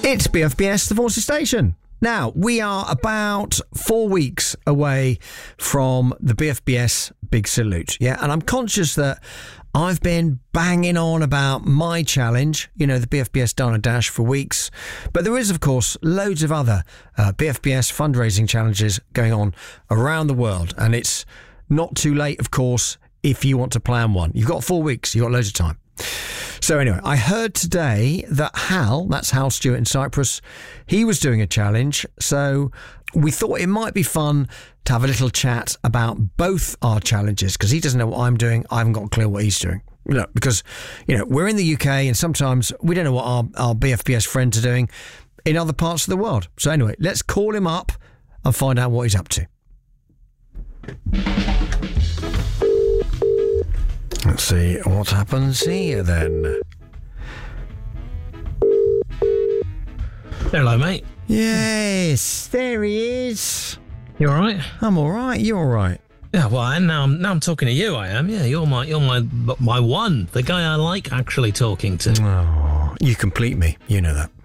It's BFBS, the Forces Station. Now, we are about 4 weeks away from the BFBS Big Salute. Yeah, and I'm conscious that I've been banging on about my challenge, the BFBS Dana Dash, for weeks. But there is, of course, loads of other BFBS fundraising challenges going on around the world. And it's not too late, of course, if you want to plan one. You've got 4 weeks. You've got loads of time. So anyway, I heard today that Hal, that's Hal Stewart in Cyprus, he was doing a challenge. So we thought it might be fun to have a little chat about both our challenges, because he doesn't know what I'm doing. I haven't got a clue what he's doing. Because, we're in the UK and sometimes we don't know what our BFBS friends are doing in other parts of the world. So anyway, let's call him up and find out what he's up to. Let's see what happens here then. Hello, mate. Yes, there he is. You all right? I'm all right. You're all right. Yeah. Well, and now I'm talking to you. I am. Yeah. You're my one. The guy I like actually talking to. Oh, you complete me. You know that.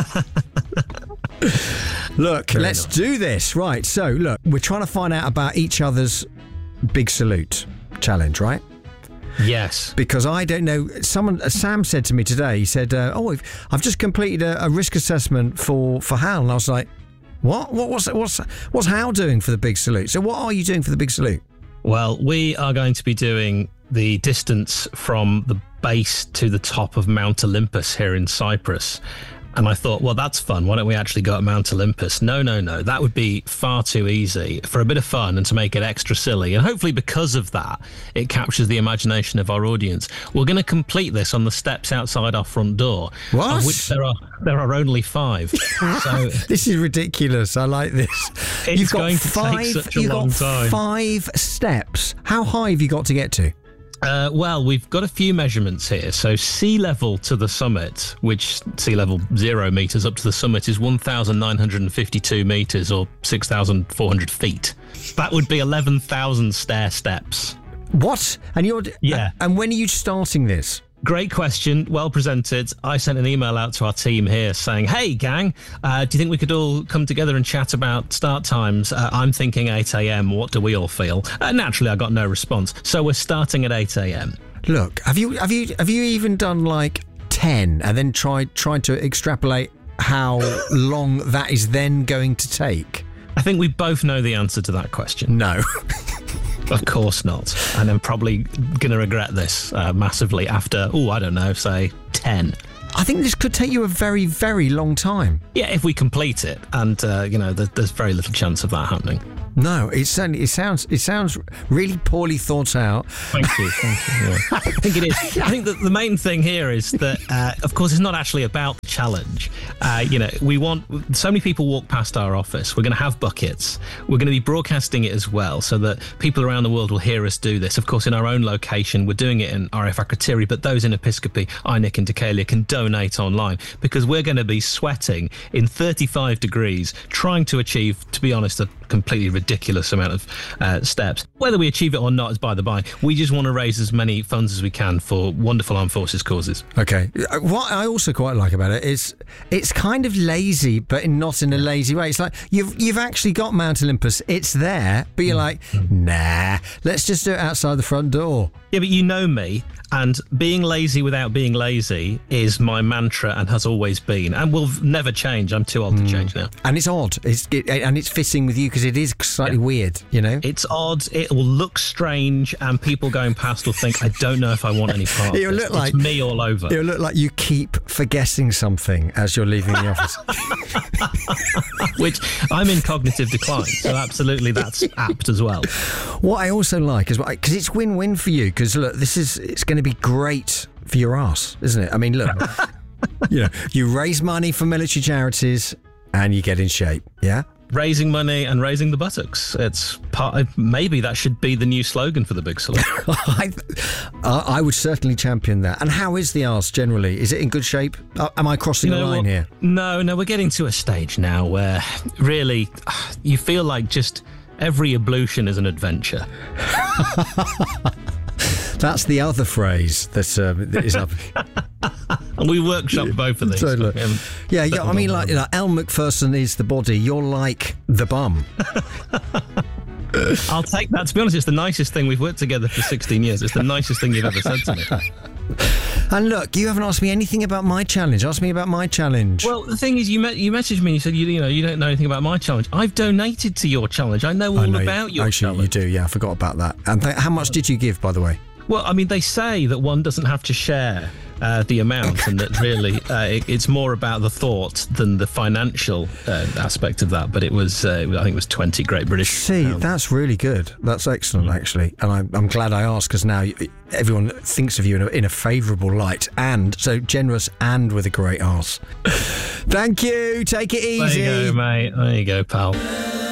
Look, let's do this. Right. So, look, we're trying to find out about each other's Big Salute challenge, right? Yes. Because I don't know. Sam said to me today, he said, I've just completed a risk assessment for Hal. And I was like, what? What's Hal doing for the Big Salute? So what are you doing for the Big Salute? Well, we are going to be doing the distance from the base to the top of Mount Olympus here in Cyprus. And I thought, well, that's fun. Why don't we actually go at Mount Olympus? No. That would be far too easy. For a bit of fun and to make it extra silly. And hopefully because of that, it captures the imagination of our audience. We're going to complete this on the steps outside our front door. What? Of which there are only 5. So this is ridiculous. I like this. It's going to take such a long time. 5 steps. How high have you got to get to? Well, we've got a few measurements here. So sea level to the summit, which sea level 0 metres up to the summit is 1,952 metres or 6,400 feet. That would be 11,000 stair steps. What? And Yeah. And when are you starting this? Great question. Well presented. I sent an email out to our team here saying, hey, gang, do you think we could all come together and chat about start times? I'm thinking 8 a.m. What do we all feel? Naturally, I got no response. So we're starting at 8 a.m. Look, have you even done like 10 and then tried to extrapolate how long that is then going to take? I think we both know the answer to that question. No. Of course not. And I'm probably going to regret this massively after, say 10. I think this could take you a very, very long time. Yeah, if we complete it. And, there's very little chance of that happening. No, it sounds really poorly thought out. Thank you. Yeah. I think it is. I think that the main thing here is that, of course, it's not actually about the challenge. We want so many people walk past our office. We're going to have buckets. We're going to be broadcasting it as well, so that people around the world will hear us do this. Of course, in our own location, we're doing it in RF Akrotiri, but those in Episcopi, Einik and Deucalion can donate online, because we're going to be sweating in 35 degrees, trying to achieve, to be honest, a completely ridiculous amount of steps. Whether we achieve it or not is by the by. We just want to raise as many funds as we can for wonderful armed forces causes. Okay. What I also quite like about it is it's kind of lazy, but not in a lazy way. It's like you've actually got Mount Olympus. It's there, but you're like, nah, let's just do it outside the front door. Yeah, but you know me, and being lazy without being lazy is my mantra and has always been, and will never change. I'm too old to change now. And it's odd. And it's fitting with you because it is slightly weird, It's odd. It will look strange, and people going past will think, I don't know if I want any part of It'll this. look like it's me all over. It'll look like you keep forgetting something as you're leaving the office. Which I'm in cognitive decline, so absolutely that's apt as well. What I also like is, because it's win-win for you, because look, it's going to be great for your ass, isn't it? I mean, look, you raise money for military charities and you get in shape, yeah? Raising money and raising the buttocks. It's maybe that should be the new slogan for the Big Salute. I would certainly champion that. And how is the arse generally? Is it in good shape? Am I crossing the line here? No, we're getting to a stage now where really you feel like just every ablution is an adventure. That's the other phrase that is up. And we workshop both of these. Totally. Yeah, I mean, like, Al McPherson is the body. You're like the bum. I'll take that. To be honest, it's the nicest thing. We've worked together for 16 years. It's the nicest thing you've ever said to me. And look, you haven't asked me anything about my challenge. Ask me about my challenge. Well, the thing is, you messaged me and you said, you don't know anything about my challenge. I've donated to your challenge. I know all about your challenge. Actually, you do. Yeah, I forgot about that. And how much did you give, by the way? Well, I mean, they say that one doesn't have to share the amount, and that really it's more about the thought than the financial aspect of that. But it was, I think it was 20 Great British pounds. That's really good. That's excellent, actually. And I'm glad I asked, because now everyone thinks of you in a favourable light, and so generous and with a great arse. Thank you. Take it easy. There you go, mate. There you go, pal.